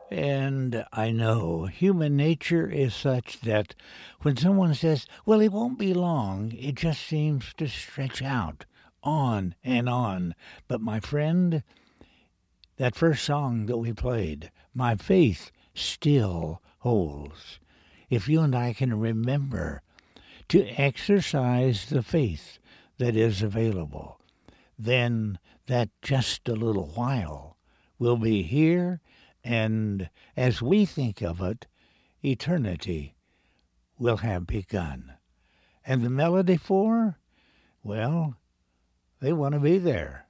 And I know human nature is such that when someone says, well, it won't be long, it just seems to stretch out on and on. But my friend, that first song that we played, my faith still holds. If you and I can remember to exercise the faith that is available, then that just a little while will be here, and as we think of it, eternity will have begun. And the Melody Four, well, they want to be there.